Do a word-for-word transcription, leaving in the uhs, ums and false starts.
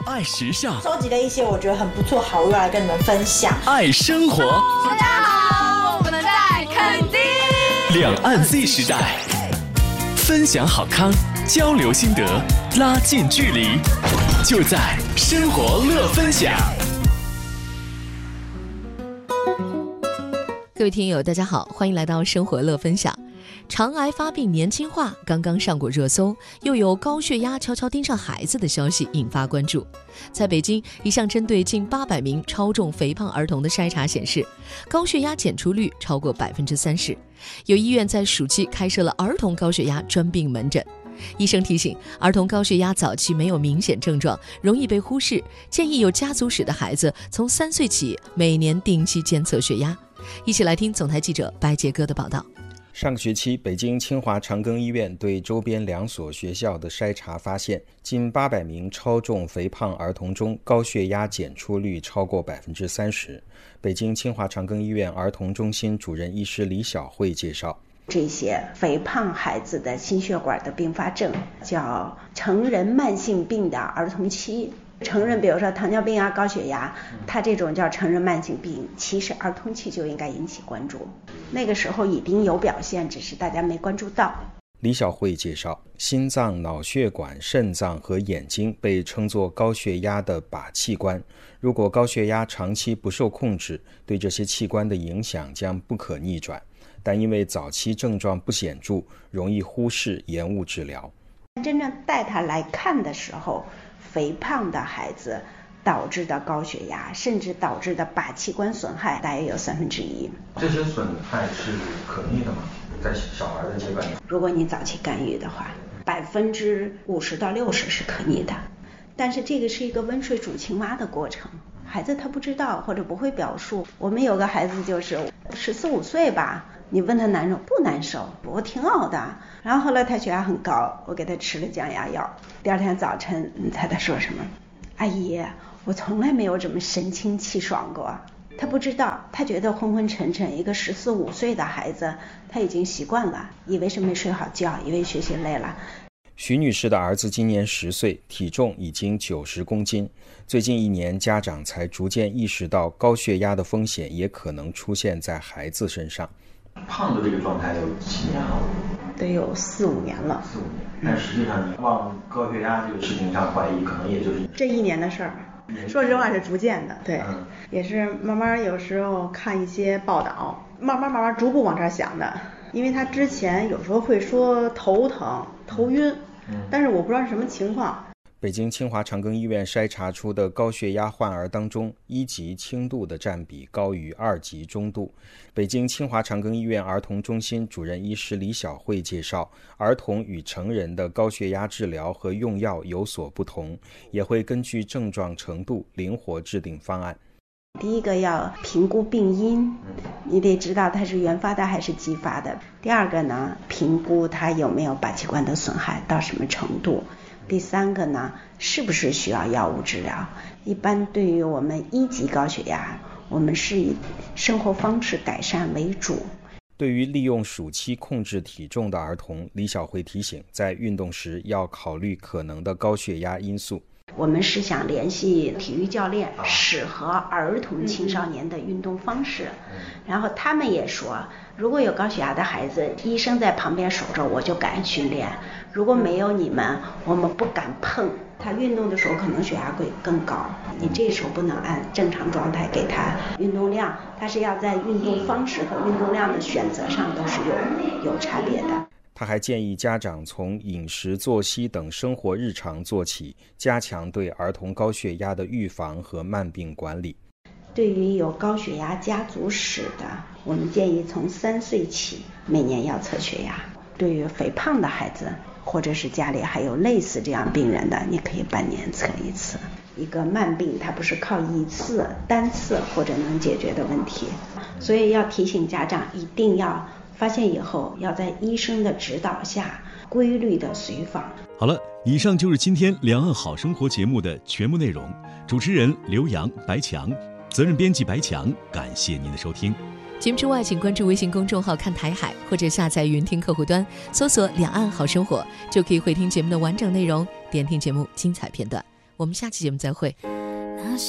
爱时尚， 收集了一些我觉得很不错好物来跟你们分享。 爱生活， 大家好，我们在垦丁。 两岸 Z 时代，分享好康，交流心得，拉近距离，就在生活乐分享。 各位听友大家好，欢迎来到生活乐分享。肠癌发病年轻化刚刚上过热搜，又有高血压悄悄盯上孩子的消息引发关注。在北京，一项针对近八百名超重肥胖儿童的筛查显示，高血压检出率超过百分之三十。有医院在暑期开设了儿童高血压专病门诊。医生提醒，儿童高血压早期没有明显症状，容易被忽视，建议有家族史的孩子从三岁起每年定期监测血压。一起来听总台记者白杰哥的报道。 上个学期，北京清华长庚医院对周边两所学校的筛查发现，近八百名超重肥胖儿童中，高血压检出率超过百分之三十。北京清华长庚医院儿童中心主任医师李晓慧介绍， 这些肥胖孩子的心血管的并发症叫成人慢性病的儿童期。成人比如说糖尿病啊、高血压，它这种叫成人慢性病，其实儿童期就应该引起关注，那个时候已经有表现，只是大家没关注到。 李晓慧介绍，心脏、脑血管、肾脏和眼睛被称作高血压的靶器官，如果高血压长期不受控制，对这些器官的影响将不可逆转，但因为早期症状不显著，容易忽视延误治疗。 真正带他来看的时候，肥胖的孩子导致的高血压，甚至导致的靶器官损害大约有三分之一。 这些损害是可逆的吗？在小孩的阶段， 如果你早期干预的话，百分之五十到六十是可逆的。但是这个是一个温水煮青蛙的过程，孩子他不知道或者不会表述。我们有个孩子就是十四五岁吧，你问他难受不难受，我挺好的。然后后来他血压很高，我给他吃了降压药。第二天早晨，你猜他说什么？阿姨，我从来没有这么神清气爽过。他不知道，他觉得昏昏沉沉。一个十四五岁的孩子，他已经习惯了，以为是没睡好觉，以为学习累了。 徐女士的儿子今年十岁，体重已经九十公斤。最近一年，家长才逐渐意识到高血压的风险也可能出现在孩子身上。 胖的这个状态有几年了？ 得有四五年了。 四五年，但实际上你往高血压这个事情上怀疑，可能也就是这一年的事儿。说实话是逐渐的，对、 嗯， 也是慢慢有时候看一些报道，慢慢慢慢逐步往这儿想的。因为他之前有时候会说头疼、头晕，嗯、但是我不知道是什么情况。 北京清华长庚医院筛查出的高血压患儿当中，一级轻度的占比高于二级中度。北京清华长庚医院儿童中心主任医师李晓慧介绍，儿童与成人的高血压治疗和用药有所不同，也会根据症状程度灵活制定方案。 第一个要评估病因，你得知道它是原发的还是继发的。第二个呢，评估它有没有靶器官的损害到什么程度。第三个呢，是不是需要药物治疗？一般对于我们一级高血压，我们是以生活方式改善为主。 对于利用暑期控制体重的儿童，李晓慧提醒，在运动时要考虑可能的高血压因素。 我们是想联系体育教练，适合儿童青少年的运动方式。然后他们也说，如果有高血压的孩子，医生在旁边守着，我就敢训练；如果没有你们，我们不敢碰。他运动的时候可能血压会更高，你这时候不能按正常状态给他运动量，他是要在运动方式和运动量的选择上都是有有差别的。 他还建议家长从饮食、作息等生活日常做起，加强对儿童高血压的预防和慢病管理。 对于有高血压家族史的，我们建议从三岁起每年要测血压。对于肥胖的孩子，或者是家里还有类似这样病人的，你可以半年测一次。一个慢病它不是靠一次单次或者能解决的问题，所以要提醒家长一定要发现以后要在医生的指导下规律的随访。 好了，以上就是今天两岸好生活节目的全部内容。主持人刘洋、白强，责任编辑白强，感谢您的收听。 节目之外，请关注微信公众号看台海，或者下载云听客户端，搜索两岸好生活，就可以回听节目的完整内容，点听节目精彩片段。 我们下期节目再会。